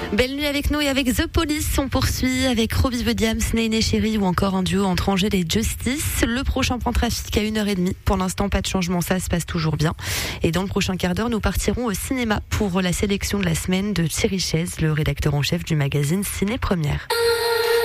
Belle nuit avec nous et avec The Police. On poursuit avec Robbie Williams, Néné Chéri ou encore un duo entre Angèle et Justice. Le prochain point trafic à 1h30. Pour l'instant, pas de changement, ça se passe toujours bien. Et dans le prochain quart d'heure, nous partirons au cinéma pour la sélection de la semaine de Thierry Chaise, le rédacteur en chef du magazine Ciné Première.